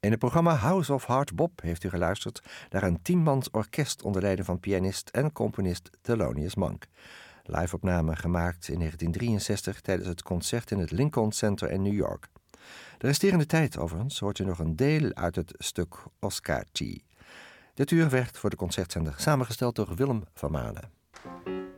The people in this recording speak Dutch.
In het programma House of Hard Bop heeft u geluisterd naar een 10-mans orkest onder leiding van pianist en componist Thelonious Monk. Live-opname gemaakt in 1963 tijdens het concert in het Lincoln Center in New York. De resterende tijd overigens hoort u nog een deel uit het stuk Oscar T. Dit uur werd voor de concertzender samengesteld door Willem van Manen.